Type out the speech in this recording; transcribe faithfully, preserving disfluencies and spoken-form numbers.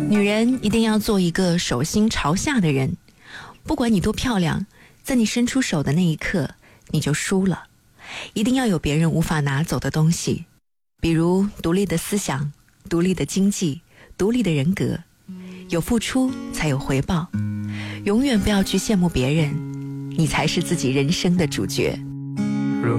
女人一定要做一个手心朝下的人，不管你多漂亮，在你伸出手的那一刻，你就输了。一定要有别人无法拿走的东西，比如独立的思想、独立的经济、独立的人格。有付出才有回报，永远不要去羡慕别人，你才是自己人生的主角。